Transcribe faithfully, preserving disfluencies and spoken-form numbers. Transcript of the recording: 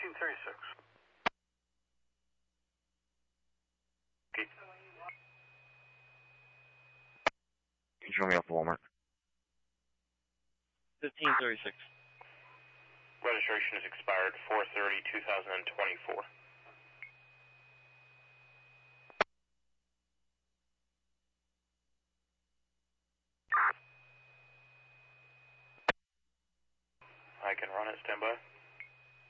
fifteen thirty-six. Okay. Can you show me off the Walmart? fifteen thirty-six. Registration is expired four thirty two thousand twenty-four. I can run it, stand by.